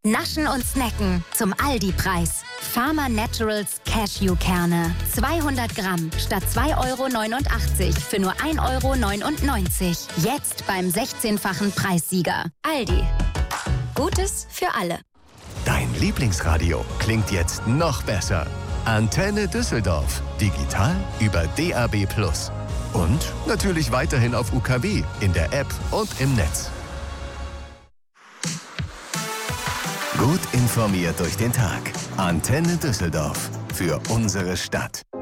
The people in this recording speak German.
Naschen und snacken zum Aldi-Preis. Farmer Naturals Cashewkerne. 200 Gramm statt 2,89 € für nur 1,99 €. Jetzt beim 16-fachen Preissieger. Aldi. Gutes für alle. Dein Lieblingsradio klingt jetzt noch besser. Antenne Düsseldorf. Digital über DAB+. Und natürlich weiterhin auf UKW, in der App und im Netz. Gut informiert durch den Tag. Antenne Düsseldorf. Für unsere Stadt.